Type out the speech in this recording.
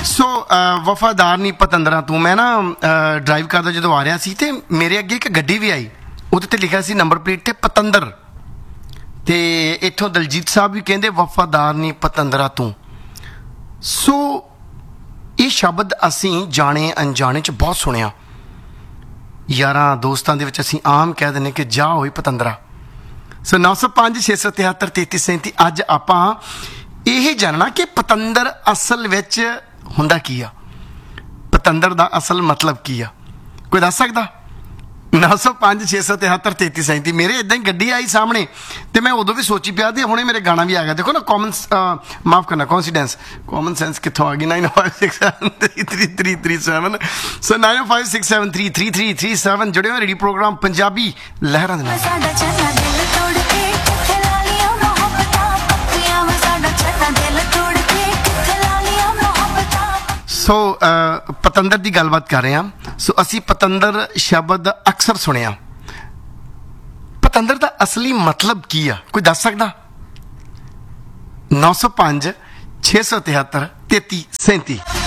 ਸੋ ਵਫਾਦਾਰ ਨਹੀਂ ਪਤੰਦਰਾਂ ਤੂੰ। ਮੈਂ ਨਾ ਡਰਾਈਵ ਕਰਦਾ ਜਦੋਂ ਆ ਰਿਹਾ ਸੀ ਤੇ ਮੇਰੇ ਅੱਗੇ ਇੱਕ ਗੱਡੀ ਵੀ ਆਈ, ਉਹਦੇ ਤੇ ਲਿਖਿਆ ਸੀ ਨੰਬਰ ਪਲੇਟ ਤੇ ਪਤੰਦਰ। ਤੇ ਇੱਥੋਂ ਦਲਜੀਤ ਸਾਹਿਬ ਵੀ ਕਹਿੰਦੇ ਵਫਾਦਾਰ ਨਹੀਂ ਪਤੰਦਰਾ ਤੂੰ। ਸੋ ਇਹ ਸ਼ਬਦ ਅਸੀਂ ਜਾਣੇ ਅਣਜਾਣੇ 'ਚ ਬਹੁਤ ਸੁਣਿਆ, ਯਾਰਾਂ ਦੋਸਤਾਂ ਦੇ ਵਿੱਚ ਅਸੀਂ ਆਮ ਕਹਿ ਦਿੰਦੇ ਕਿ ਜਾ ਹੋਈ ਪਤੰਦਰਾ। ਸੋ 905 673 3337 ਅੱਜ ਆਪਾਂ ਇਹ ਜਾਣਨਾ ਕਿ ਪਤੰਦਰ ਅਸਲ ਵਿੱਚ ਹੁੰਦਾ ਕੀ ਆ, ਪਤੰਦਰ ਦਾ ਅਸਲ ਮਤਲਬ ਕੀ ਆ, ਕੋਈ ਦੱਸ ਸਕਦਾ? 905 673 3337। ਮੇਰੇ ਇਦਾਂ ਹੀ ਗੱਡੀ ਆਈ ਸਾਹਮਣੇ ਤੇ ਮੈਂ ਉਦੋਂ ਵੀ ਸੋਚੀ ਪਿਆ ਤੇ ਹੁਣੇ ਮੇਰੇ ਗਾਣਾ ਵੀ ਆ ਗਿਆ। ਦੇਖੋ ਨਾ ਮਾਫ ਕਰਨਾ ਕੋਇਨਸੀਡੈਂਸ, ਕਾਮਨ ਸੈਂਸ ਕਿੱਥੋਂ ਆ ਗਈ। 9567333337 ਸੋ 9567333337 ਜੁੜੇ ਹੋ ਰੇਡੀਓ ਪ੍ਰੋਗਰਾਮ ਪੰਜਾਬੀ ਲਹਿਰਾਂ ਦੇ ਨਾਲ। ਸੋ ਪਤੰਦਰ ਦੀ ਗੱਲਬਾਤ ਕਰ ਰਹੇ ਹਾਂ। ਸੋ ਅਸੀਂ ਪਤੰਦਰ ਸ਼ਬਦ ਅਕਸਰ ਸੁਣਿਆ, ਪਤੰਦਰ ਦਾ ਅਸਲੀ ਮਤਲਬ ਕੀ ਆ, ਕੋਈ ਦੱਸ ਸਕਦਾ? 905 673 3337